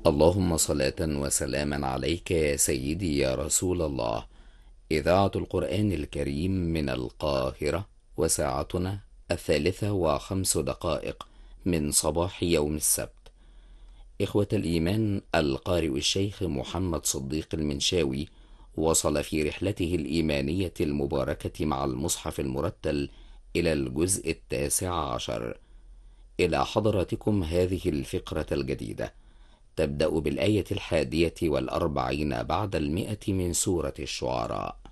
اللهم صلاة وسلاما عليك يا سيدي يا رسول الله. إذاعة القرآن الكريم من القاهرة، وساعتنا 3:05 من صباح يوم السبت. إخوة الإيمان، القارئ الشيخ محمد صديق المنشاوي وصل في رحلته الإيمانية المباركة مع المصحف المرتل إلى الجزء 19. إلى حضراتكم هذه الفقرة الجديدة، تبدأ بالآية 41 بعد 100 من سورة الشعراء.